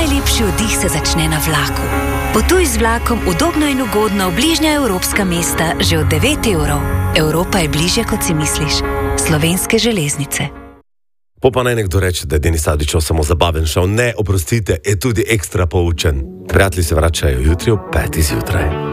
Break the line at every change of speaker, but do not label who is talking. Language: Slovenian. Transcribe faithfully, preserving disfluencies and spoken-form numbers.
Najlepši oddih se začne na vlaku. Potuj z vlakom udobno in ugodno v bližnja evropska mesta že od devet evrov. Evropa je bližje, kot si misliš. Slovenske železnice.
Po pa naj nekdo reče, da je Denis Avdić samo zabaven šov. Ne, oprostite, je tudi ekstra poučen. Prijatelji se vračajo jutri ob petih zjutraj.